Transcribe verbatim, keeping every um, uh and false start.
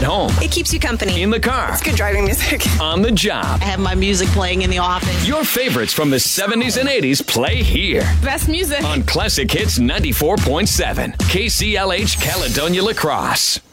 At home. It keeps you company. In the car. It's good driving music. On the job. I have my music playing in the office. Your favorites from the seventies and eighties play here. Best music. On Classic Hits ninety-four point seven. K C L H Caledonia La Crosse.